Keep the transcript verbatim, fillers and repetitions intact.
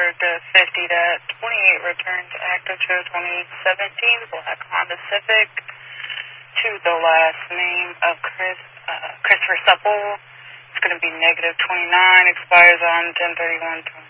Pittsburgh to fifty to twenty-eight, return to active show twenty seventeen, black Honda Civic, to the last name of Chris, uh, Christopher Supple. It's going to be negative twenty-nine, expires on ten thirty-one twenty.